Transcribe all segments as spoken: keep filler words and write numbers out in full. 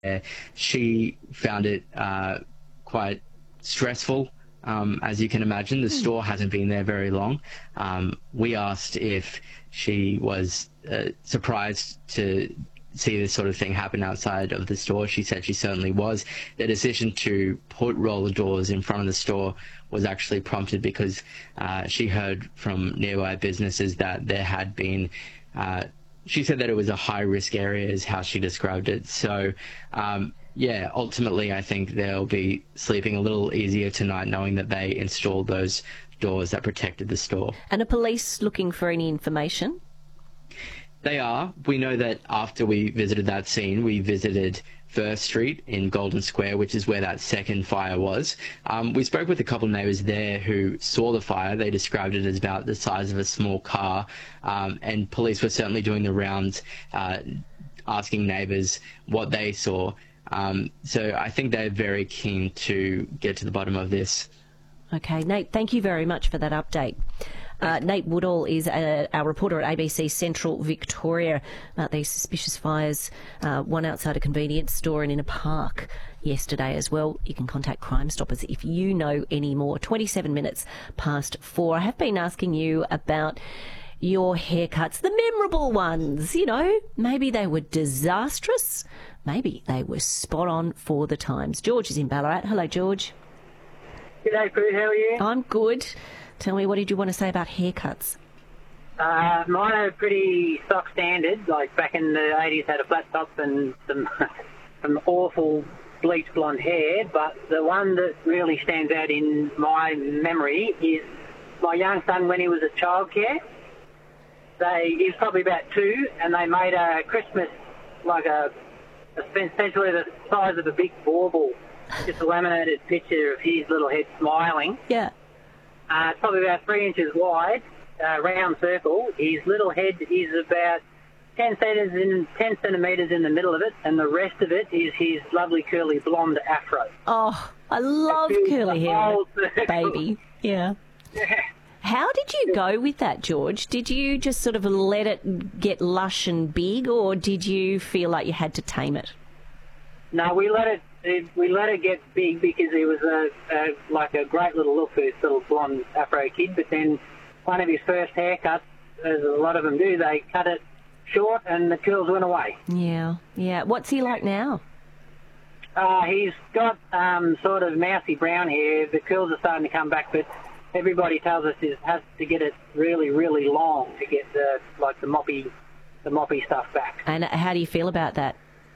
She found it uh, quite stressful. Um, as you can imagine, the store hasn't been there very long. Um, we asked if she was uh, surprised to see this sort of thing happen outside of the store. She said she certainly was. The decision to put roller doors in front of the store was actually prompted because uh, she heard from nearby businesses that there had been uh, she said that it was a high-risk area is how she described it. So um, yeah, ultimately I think they'll be sleeping a little easier tonight knowing that they installed those doors that protected the store. And are police looking for any information? They are. We know that after we visited that scene, we visited First Street in Golden Square, which is where that second fire was. Um, we spoke with a couple of neighbours there who saw the fire. They described it as about the size of a small car, um, and police were certainly doing the rounds, uh, asking neighbours what they saw. Um, so I think they're very keen to get to the bottom of this. Okay, Nate, thank you very much for that update. Uh, Nate Woodall is uh, our reporter at A B C Central Victoria about these suspicious fires, uh, one outside a convenience store and in a park yesterday as well. You can contact Crime Stoppers if you know any more. twenty-seven minutes past four. I have been asking you about your haircuts, the memorable ones, you know. Maybe they were disastrous. Maybe they were spot on for the times. George is in Ballarat. Hello, George. G'day, Prue. How are you? I'm good. Tell me, what did you want to say about haircuts? Uh, mine are pretty stock standard. Like back in the eighties, had a flat top and some some awful bleached blonde hair. But the one that really stands out in my memory is my young son when he was at childcare. They he was probably about two, and they made a Christmas like a, a essentially the size of a big bauble, just a laminated picture of his little head smiling. Yeah. Uh, it's probably about three inches wide, uh, round circle. His little head is about ten centimetres in, ten centimetres in the middle of it, and the rest of it is his lovely curly blonde afro. Oh, I love curly hair, baby. Yeah. Yeah. How did you go with that, George? Did you just sort of let it get lush and big, or did you feel like you had to tame it? No, we let it. It, we let it get big because it was a, a like a great little look for this little blonde afro kid. But then one of his first haircuts, as a lot of them do, they cut it short and the curls went away. Yeah, yeah. What's he like now? Uh, he's got um, sort of mousy brown hair. The curls are starting to come back, but everybody tells us he has to get it really, really long to get the like the moppy, the moppy stuff back. And how do you feel about that?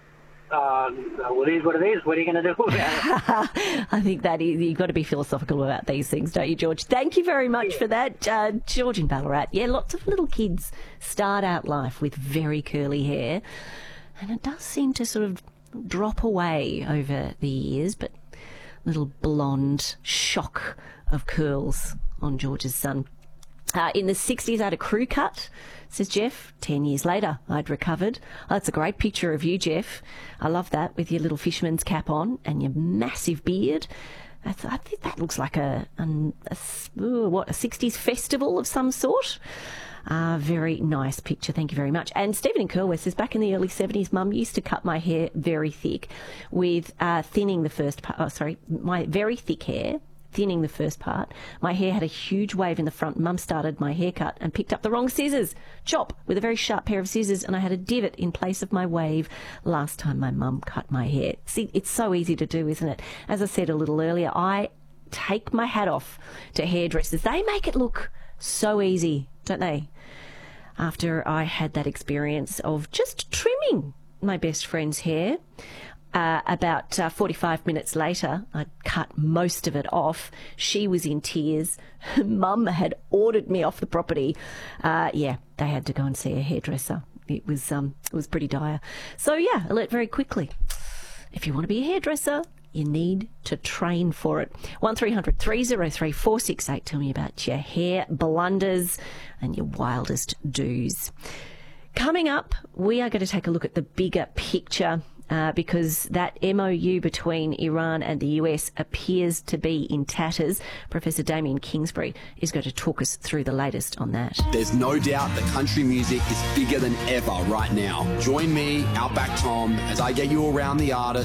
Um, well, it is what it is. What are you going to do about it? I think that is, you've got to be philosophical about these things, don't you, George? Thank you very much yeah. for that. Uh, George in Ballarat. Yeah, lots of little kids start out life with very curly hair, and it does seem to sort of drop away over the years, but little blonde shock of curls on George's son. Uh, in the sixties, I had a crew cut, says Jeff. Ten years later, I'd recovered. Oh, that's a great picture of you, Jeff. I love that, with your little fisherman's cap on and your massive beard. I, th- I think that looks like a, a, a ooh, what, a sixties festival of some sort. Uh, very nice picture. Thank you very much. And Stephen in Curlwest says, back in the early seventies, Mum used to cut my hair very thick with uh, thinning the first part. Oh, sorry, my very thick hair. Thinning the first part. My hair had a huge wave in the front. Mum started my haircut and picked up the wrong scissors. Chop with a very sharp pair of scissors, and I had a divot in place of my wave last time my mum cut my hair. See, it's so easy to do, isn't it? As I said a little earlier, I take my hat off to hairdressers. They make it look so easy, don't they? After I had that experience of just trimming my best friend's hair, Uh, about uh, forty-five minutes later, I'd cut most of it off. She was in tears. Her mum had ordered me off the property. Uh, yeah, they had to go and see a hairdresser. It was um, it was pretty dire. So, yeah, I learnt very quickly. If you want to be a hairdresser, you need to train for it. one three hundred three oh three four six eight. Tell me about your hair blunders and your wildest do's. Coming up, we are going to take a look at the bigger picture uh, because that M O U between Iran and the U S appears to be in tatters. Professor Damien Kingsbury is going to talk us through the latest on that. There's no doubt that country music is bigger than ever right now. Join me, Outback Tom, as I get you around the artists,